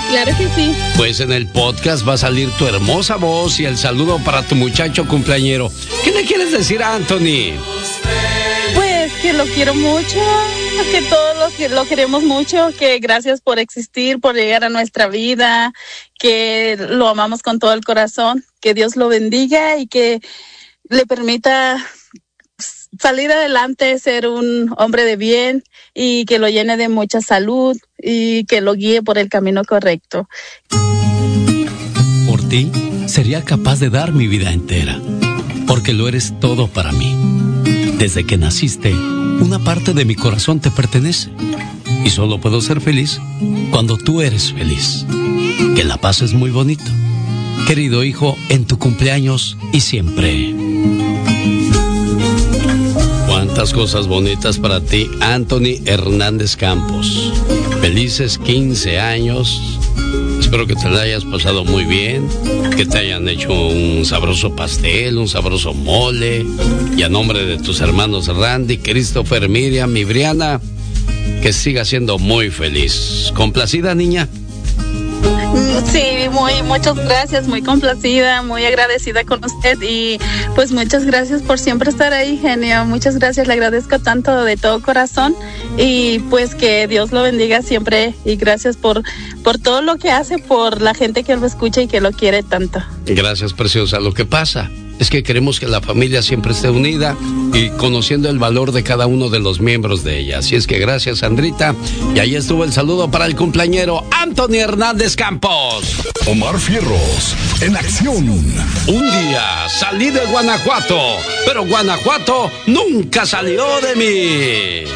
Claro que sí. Pues en el podcast va a salir tu hermosa voz y el saludo para tu muchacho cumpleañero. ¿Qué le quieres decir a Anthony? Pues que lo quiero mucho, que todos lo queremos mucho, que gracias por existir, por llegar a nuestra vida, que lo amamos con todo el corazón, que Dios lo bendiga y que le permita salir adelante, ser un hombre de bien y que lo llene de mucha salud y que lo guíe por el camino correcto. Por ti, sería capaz de dar mi vida entera, porque lo eres todo para mí. Desde que naciste, una parte de mi corazón te pertenece y solo puedo ser feliz cuando tú eres feliz. Que la pases muy bonito, querido hijo, en tu cumpleaños y siempre. Cuántas cosas bonitas para ti, Anthony Hernández Campos. Felices 15 años. Espero que te la hayas pasado muy bien, que te hayan hecho un sabroso pastel, un sabroso mole. Y a nombre de tus hermanos Randy, Christopher, Miriam y Briana, que siga siendo muy feliz. ¿Complacida, niña? Sí, muchas gracias, muy complacida, muy agradecida con usted y pues muchas gracias por siempre estar ahí, genio. Muchas gracias, le agradezco tanto de todo corazón y pues que Dios lo bendiga siempre y gracias por todo lo que hace, por la gente que lo escucha y que lo quiere tanto. Gracias, preciosa. Lo que pasa es que queremos que la familia siempre esté unida y conociendo el valor de cada uno de los miembros de ella. Así es que gracias, Sandrita. Y ahí estuvo el saludo para el cumpleañero Anthony Hernández Campos. Omar Fierros, en acción. Un día salí de Guanajuato, pero Guanajuato nunca salió de mí.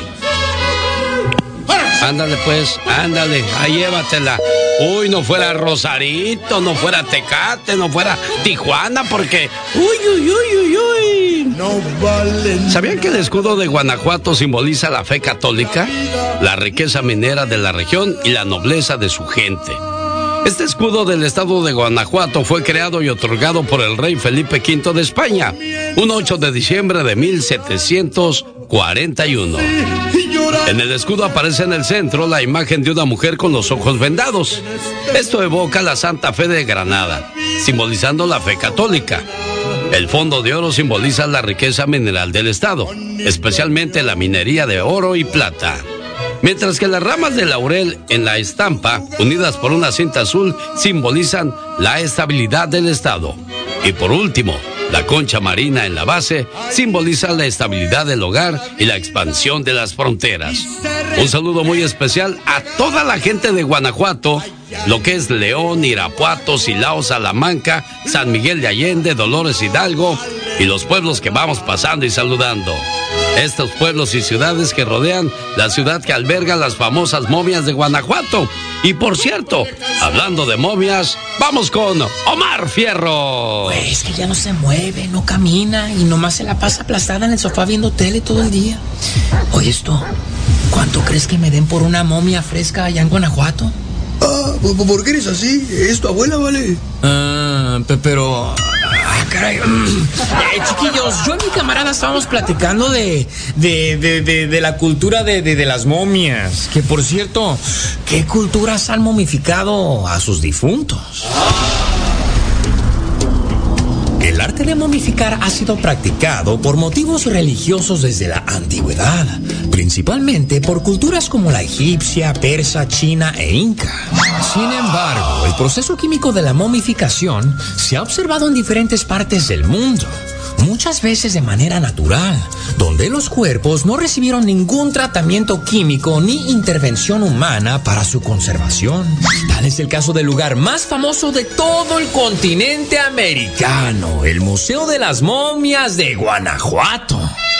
Ándale pues, ándale, ahí llévatela. Uy, no fuera Rosarito, no fuera Tecate, no fuera Tijuana, porque... Uy. No valen. ¿Sabían que el escudo de Guanajuato simboliza la fe católica, la riqueza minera de la región y la nobleza de su gente? Este escudo del estado de Guanajuato fue creado y otorgado por el rey Felipe V de España, un 8 de diciembre de 1741. En el escudo aparece en el centro la imagen de una mujer con los ojos vendados. Esto evoca la Santa Fe de Granada, simbolizando la fe católica. El fondo de oro simboliza la riqueza mineral del estado, especialmente la minería de oro y plata. Mientras que las ramas de laurel en la estampa, unidas por una cinta azul, simbolizan la estabilidad del estado. Y por último, la concha marina en la base simboliza la estabilidad del hogar y la expansión de las fronteras. Un saludo muy especial a toda la gente de Guanajuato, lo que es León, Irapuato, Silao, Salamanca, San Miguel de Allende, Dolores Hidalgo y los pueblos que vamos pasando y saludando. Estos pueblos y ciudades que rodean la ciudad que alberga las famosas momias de Guanajuato. Y por cierto, hablando de momias, vamos con Omar Fierro. Pues que ya no se mueve, no camina y nomás se la pasa aplastada en el sofá viendo tele todo el día. Oye esto, ¿cuánto crees que me den por una momia fresca allá en Guanajuato? Ah, ¿por qué eres así? ¿Es tu abuela, vale? Pero... caray. Chiquillos, yo y mi camarada estábamos platicando de la cultura de las momias. Que por cierto, ¿qué culturas han momificado a sus difuntos? El arte de momificar ha sido practicado por motivos religiosos desde la antigüedad, principalmente por culturas como la egipcia, persa, china e inca. Sin embargo, el proceso químico de la momificación se ha observado en diferentes partes del mundo, muchas veces de manera natural, donde los cuerpos no recibieron ningún tratamiento químico ni intervención humana para su conservación. Tal es el caso del lugar más famoso de todo el continente americano, el Museo de las Momias de Guanajuato.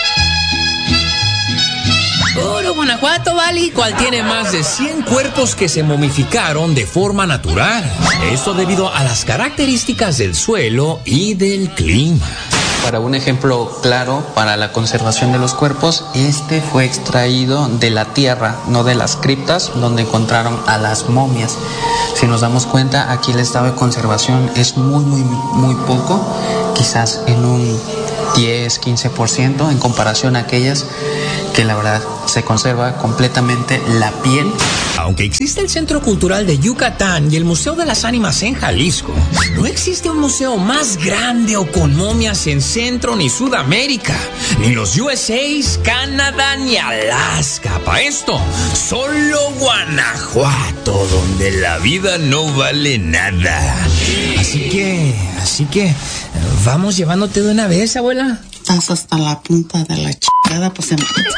Puro Guanajuato, vale, cual tiene más de 100 cuerpos que se momificaron de forma natural. Esto debido a las características del suelo y del clima. Para un ejemplo claro para la conservación de los cuerpos, este fue extraído de la tierra, no de las criptas donde encontraron a las momias. Si nos damos cuenta, aquí el estado de conservación es muy poco, quizás en un 10-15% en comparación a aquellas que la verdad se conserva completamente la piel Aunque existe el Centro Cultural de Yucatán y el Museo de las Ánimas en Jalisco, no existe un museo más grande o con momias en Centro ni Sudamérica, ni los USAs, Canadá ni Alaska. Para esto, solo Guanajuato, donde la vida no vale nada. Así que, vamos llevándote de una vez, abuela. Estás hasta la punta de la chingada, pues.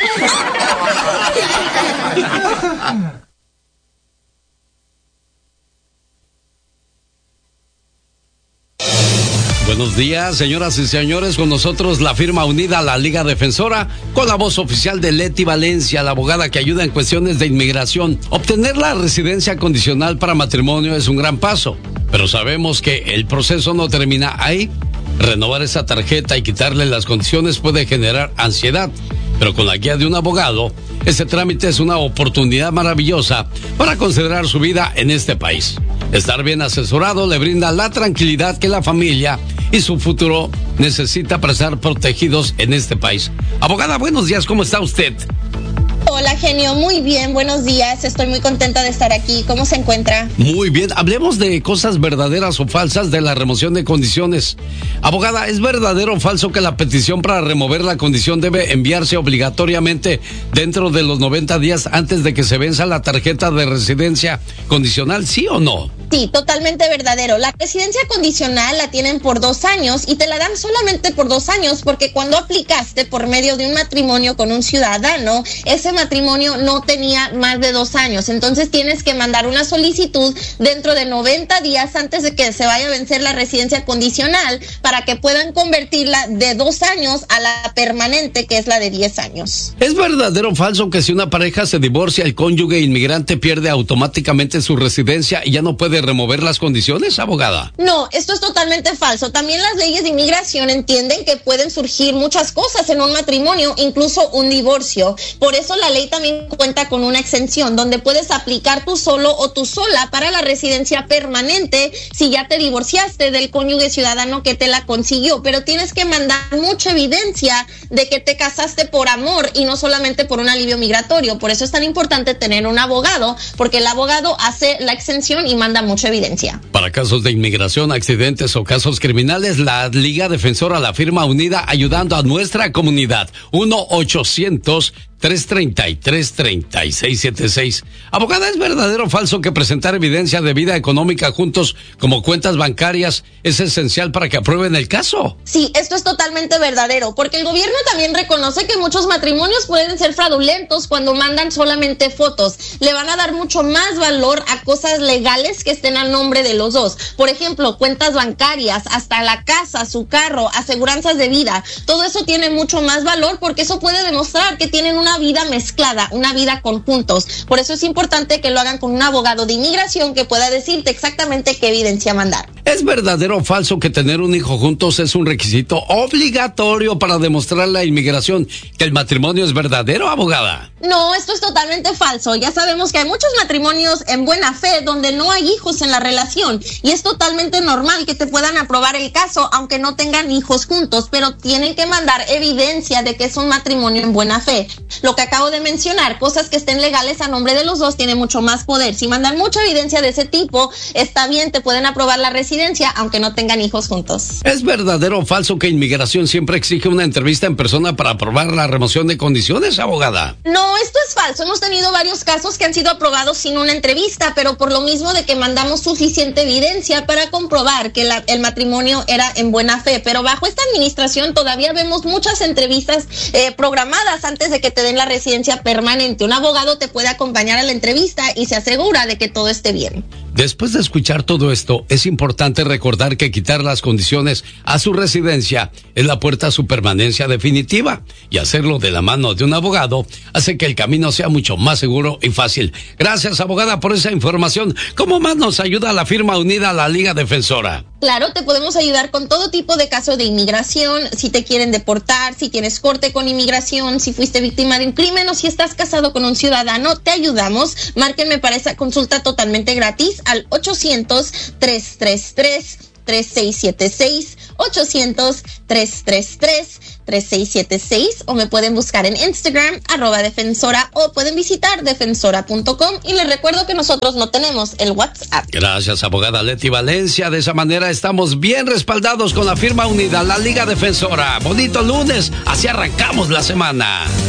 Buenos días, señoras y señores, con nosotros la firma unida a la Liga Defensora, con la voz oficial de Leti Valencia, la abogada que ayuda en cuestiones de inmigración. Obtener la residencia condicional para matrimonio es un gran paso, pero sabemos que el proceso no termina ahí. Renovar esa tarjeta y quitarle las condiciones puede generar ansiedad, pero con la guía de un abogado, este trámite es una oportunidad maravillosa para considerar su vida en este país. Estar bien asesorado le brinda la tranquilidad que la familia y su futuro necesita para estar protegidos en este país. Abogada, buenos días, ¿cómo está usted? Hola, genio, muy bien, buenos días, estoy muy contenta de estar aquí. ¿Cómo se encuentra? Muy bien, hablemos de cosas verdaderas o falsas de la remoción de condiciones. Abogada, ¿es verdadero o falso que la petición para remover la condición debe enviarse obligatoriamente dentro de los 90 días antes de que se venza la tarjeta de residencia condicional, sí o no? Sí, totalmente verdadero. La residencia condicional la tienen por 2 años y te la dan solamente por 2 años porque cuando aplicaste por medio de un matrimonio con un ciudadano, ese matrimonio no tenía más de 2 años. Entonces tienes que mandar una solicitud dentro de 90 días antes de que se vaya a vencer la residencia condicional para que puedan convertirla de 2 años a la permanente, que es la de 10 años. ¿Es verdadero o falso que si una pareja se divorcia, el cónyuge inmigrante pierde automáticamente su residencia y ya no puede remover las condiciones, abogada? No, esto es totalmente falso. También las leyes de inmigración entienden que pueden surgir muchas cosas en un matrimonio, incluso un divorcio. Por eso la ley también cuenta con una exención donde puedes aplicar tú solo o tú sola para la residencia permanente si ya te divorciaste del cónyuge ciudadano que te la consiguió, pero tienes que mandar mucha evidencia de que te casaste por amor y no solamente por un alivio migratorio. Por eso es tan importante tener un abogado, porque el abogado hace la exención y manda mucha evidencia. Para casos de inmigración, accidentes o casos criminales, la Liga Defensora, la firma unida ayudando a nuestra comunidad. 1-800-333-3676. Abogada, ¿es verdadero o falso que presentar evidencia de vida económica juntos como cuentas bancarias es esencial para que aprueben el caso? Sí, esto es totalmente verdadero, porque el gobierno también reconoce que muchos matrimonios pueden ser fraudulentos cuando mandan solamente fotos. Le van a dar mucho más valor a cosas legales que estén a nombre de los dos. Por ejemplo, cuentas bancarias, hasta la casa, su carro, aseguranzas de vida. Todo eso tiene mucho más valor porque eso puede demostrar que tienen una vida mezclada, una vida conjuntos. Por eso es importante que lo hagan con un abogado de inmigración que pueda decirte exactamente qué evidencia mandar. ¿Es verdadero o falso que tener un hijo juntos es un requisito obligatorio para demostrar la inmigración que el matrimonio es verdadero, abogada? No, esto es totalmente falso. Ya sabemos que hay muchos matrimonios en buena fe donde no hay hijos en la relación y es totalmente normal que te puedan aprobar el caso aunque no tengan hijos juntos, pero tienen que mandar evidencia de que es un matrimonio en buena fe. Lo que acabo de mencionar, cosas que estén legales a nombre de los dos, tiene mucho más poder. Si mandan mucha evidencia de ese tipo, está bien, te pueden aprobar la residencia aunque no tengan hijos juntos. ¿Es verdadero o falso que inmigración siempre exige una entrevista en persona para aprobar la remoción de condiciones, abogada? No, esto es falso. Hemos tenido varios casos que han sido aprobados sin una entrevista, pero por lo mismo de que mandamos suficiente evidencia para comprobar que el matrimonio era en buena fe. Pero bajo esta administración todavía vemos muchas entrevistas programadas antes de que te den la residencia permanente. Un abogado te puede acompañar a la entrevista y se asegura de que todo esté bien. Después de escuchar todo esto, es importante recordar que quitar las condiciones a su residencia es la puerta a su permanencia definitiva, y hacerlo de la mano de un abogado hace que el camino sea mucho más seguro y fácil. Gracias, abogada, por esa información. ¿Cómo más nos ayuda la firma unida a la Liga Defensora? Claro, te podemos ayudar con todo tipo de casos de inmigración, si te quieren deportar, si tienes corte con inmigración, si fuiste víctima de un crimen o si estás casado con un ciudadano, te ayudamos. Márquenme para esa consulta totalmente gratis al 800-333-3676, 1-800-333-3676 o me pueden buscar en Instagram @defensora o pueden visitar defensora.com y les recuerdo que nosotros no tenemos el WhatsApp. Gracias, abogada Leti Valencia. De esa manera estamos bien respaldados con la firma unida, la Liga Defensora. Bonito lunes, así arrancamos la semana.